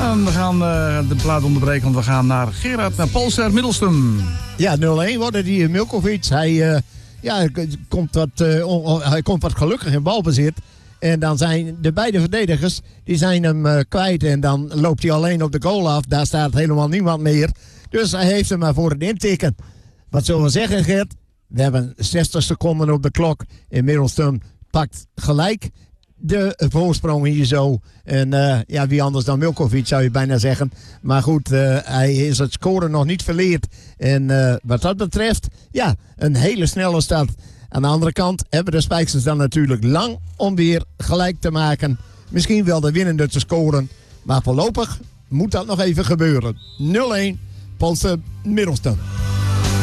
En we gaan de plaat onderbreken, want we gaan naar Gerard, naar Polster Middelstum. Ja, 0-1 worden die Milkovic. Hij komt wat gelukkig in balbezit. En dan zijn de beide verdedigers, die zijn hem kwijt. En dan loopt hij alleen op de goal af. Daar staat helemaal niemand meer. Dus hij heeft hem maar voor het intikken. Wat zullen we zeggen, Gert? We hebben 60 seconden op de klok. En Middelstum pakt gelijk de voorsprong hier zo. En wie anders dan Milkovic zou je bijna zeggen. Maar goed, hij is het scoren nog niet verleerd. En wat dat betreft, ja, een hele snelle start. Aan de andere kant hebben de Spijksters dan natuurlijk lang om weer gelijk te maken. Misschien wel de winnende te scoren. Maar voorlopig moet dat nog even gebeuren. 0-1, Polster Middelstum.